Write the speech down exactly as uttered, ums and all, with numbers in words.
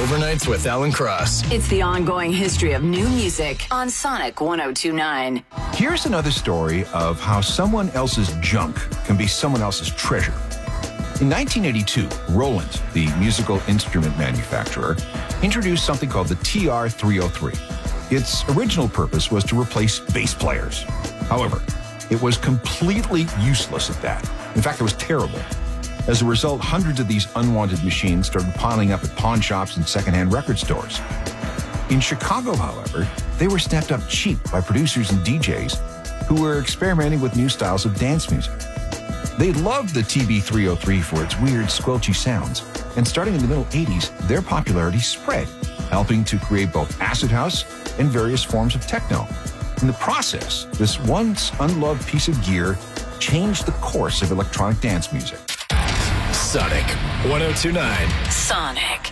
Overnights with Alan Cross. It's the ongoing history of new music on Sonic one oh two point nine. Here's another story of how someone else's junk can be someone else's treasure. In nineteen eighty-two, Roland, the musical instrument manufacturer, introduced something called the T R three oh three. Its original purpose was to replace bass players. However, it was completely useless at that. In fact, it was terrible. As a result, hundreds of these unwanted machines started piling up at pawn shops and secondhand record stores. In Chicago, however, they were snapped up cheap by producers and D Js who were experimenting with new styles of dance music. They loved the T B three oh three for its weird, squelchy sounds, and starting in the middle eighties, their popularity spread, helping to create both acid house and various forms of techno. In the process, this once unloved piece of gear changed the course of electronic dance music. Sonic one oh two point nine. Sonic.